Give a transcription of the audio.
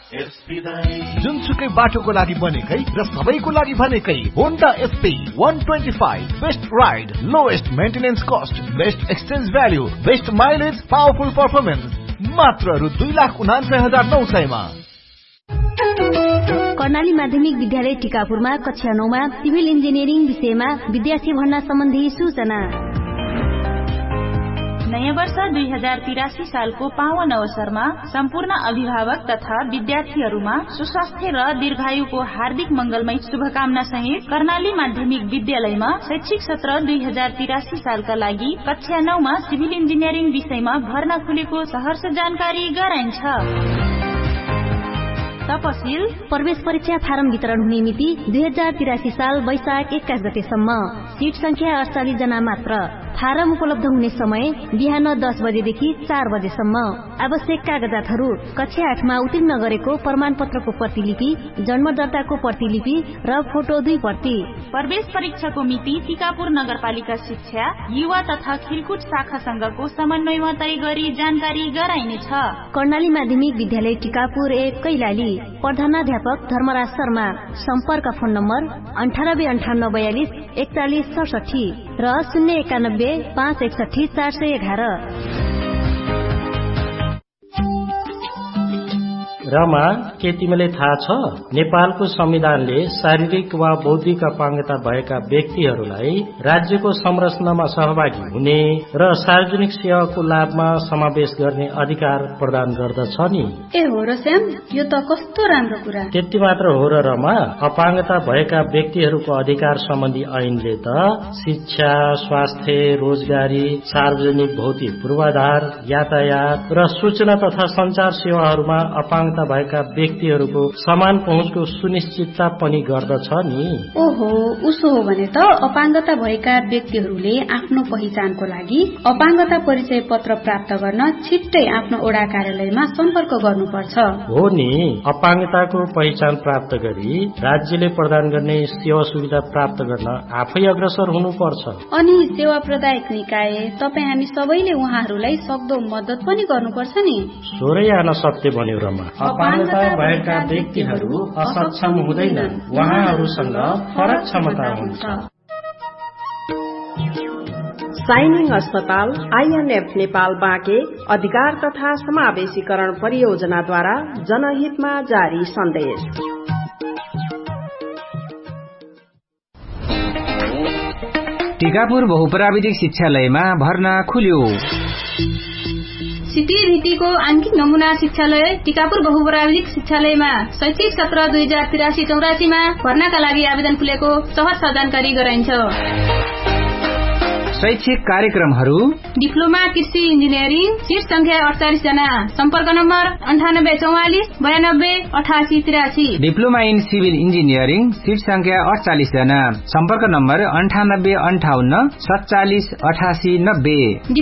जुनसुकै बाटोको लागि बनेकै र सबैको लागि भनेकै Honda SP 125 best ride, lowest maintenance cost, best exchange value, best mileage, powerful performance मात्र रु 2,49,900 मा। कर्णाली माध्यमिक विद्यालय टिकापुरमा कक्षा 9 मा सिभिल इन्जिनियरिङ विषयमा विद्यार्थी भर्ना सम्बन्धी सूचना। नयाँ वर्ष 2083 सालको पावन अवसरमा सम्पूर्ण अभिभावक तथा विद्यार्थीहरूमा सुस्वास्थ्य र दीर्घायुको हार्दिक मंगलमय शुभकामना सहित कर्णाली माध्यमिक विद्यालयमा शैक्षिक सत्र 2083 सालका लागि कक्षा 9 मा सिभिल इन्जिनियरिङ विषयमा भर्ना खुलेको सहर्ष जानकारी गराइन्छ। तपसिल प्रवेश परीक्षा फारम वितरण हुने मिति 2083 साल वैशाख 21 गतेसम्म। सीट संख्या 48 जना मात्र। फारम उपलब्ध हुने समय बिहान 10 बजेदेखि 4 बजेसम्म। आवश्यक कागजातहरू कक्षा 8 मा उत्तीर्ण गरेको प्रमाण पत्रको प्रतिलिपि, जन्म दर्ताको प्रतिलिपि र फोटो 2 प्रति। प्रवेश परीक्षाको मिति टिकापुर नगरपालिका शिक्षा, युवा तथा खेलकुद शाखा संघको समन्वयमा तय गरी जानकारी गराइनेछ। कर्णाली माध्यमिक विद्यालय टिकापुर 1 कैलाली। प्रधानाध्यापक धर्मराज शर्मा। सम्पर्क फोन नम्बर 985842 4167 र 091 561 411। रमा, के तिमीलाई थाहा छ नेपालको संविधानले शारीरिक वा बौद्धिक अपाङ्गता भएका व्यक्तिहरूलाई राज्यको संरचनामा सहभागी हुने र सार्वजनिक सेवाको लाभमा समावेश गर्ने अधिकार प्रदान गर्दछ नि। ए हो र श्याम, यो त कस्तो राम्रो कुरा। त्यति मात्र हो र रमा, अपाङ्गता भएका व्यक्तिहरूको अधिकार सम्बन्धी ऐनले त शिक्षा, स्वास्थ्य, रोजगारी, सार्वजनिक भौतिक पूर्वाधार, यातायात र सूचना तथा संचार सेवाहरूमा अपाङ्गता भएका व्यक्तिहरूको समान पहुँचको सुनिश्चितता पनि गर्दछ नि। ओहो, उसो हो भने त अपाङ्गता भएका व्यक्तिहरूले आफ्नो पहिचानको लागि अपाङ्गता परिचय पत्र प्राप्त गर्न छिट्टै आफ्नो ओडा कार्यालयमा सम्पर्क गर्नुपर्छ। हो नि, अपाङ्गताको पहिचान प्राप्त गरी राज्यले प्रदान गर्ने सेवा सुविधा प्राप्त गर्न आफै अग्रसर हुनुपर्छ। अनि सेवा प्रदायक निकाय तपाई हामी सबैले उहाँहरूलाई सक्दो मद्दत पनि गर्नुपर्छ नि। सोरै आन सत्य भन्यो रमा। अपाङ्गता भएका व्यक्तिहरू असक्षम हुँदैनन्, उहाँहरूसँग फरक क्षमता हुन्छ। साइनिङ अस्पताल INF नेपाल बाँके अधिकार तथा समावेशीकरण परियोजनाद्वारा जनहितमा जारी सन्देश। टिकापुर बहुप्राविधिक शिक्षालयमा भर्ना खुल्यो। सिटीभिटीको आंशिक नमूना शिक्षालय टिकापुर बहुप्राविधिक शिक्षालयमा शैक्षिक सत्र 2083-84 मा भर्नाका लागि आवेदन खुलेको सहर्ष जानकारी गराइन्छ। शैक्षिक कार्यक्रमहरू डिप्लोमा कृषि इन्जिनियरिङ, सीट संख्या 48 जना। सम्पर्क number 9844 92 88 83। Diploma in civil engineering, seat संख्या 48 जना। सम्पर्क नम्बर 9858 47 88 90।